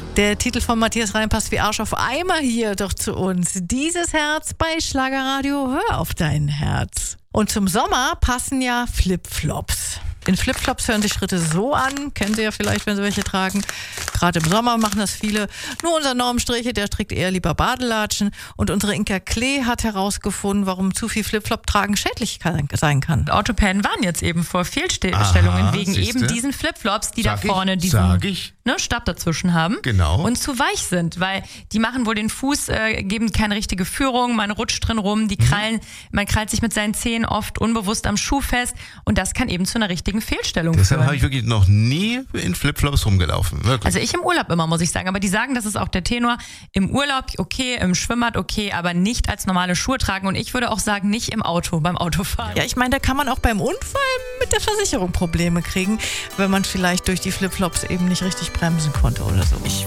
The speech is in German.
Der Titel von Matthias Reim passt wie Arsch auf Eimer hier doch zu uns. Dieses Herz bei Schlagerradio, hör auf dein Herz. Und zum Sommer passen ja Flipflops. In Flipflops hören sich Schritte so an, kennen Sie ja vielleicht, wenn Sie welche tragen. Gerade im Sommer machen das viele. Nur unser Normstriche, der trägt eher lieber Badelatschen. Und unsere Inka Klee hat herausgefunden, warum zu viel Flipflop-Tragen schädlich sein kann. Orthopäden waren jetzt eben vor Fehlstellungen wegen eben diesen Flipflops, die da vorne diesen Stab dazwischen haben. Genau. Und zu weich sind, weil die machen wohl den Fuß, geben keine richtige Führung, man rutscht drin rum, man krallt sich mit seinen Zehen oft unbewusst am Schuh fest und das kann eben zu einer richtigen Fehlstellung Deshalb führen. habe ich wirklich noch nie in Flipflops rumgelaufen. Wirklich. Also ich im Urlaub immer, muss ich sagen. Aber die sagen, das ist auch der Tenor. Im Urlaub okay, im Schwimmbad okay, aber nicht als normale Schuhe tragen. Und ich würde auch sagen, nicht im Auto, beim Autofahren. Ja, ich meine, da kann man auch beim Unfall mit der Versicherung Probleme kriegen, wenn man vielleicht durch die Flipflops eben nicht richtig bremsen konnte oder so. Ich